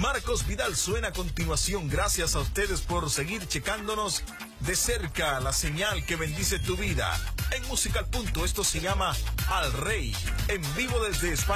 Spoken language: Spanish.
Marcos Vidal suena a continuación. Gracias a ustedes por seguir checándonos de cerca, la señal que bendice tu vida. En Musical Punto, esto se llama Al Rey, en vivo desde España.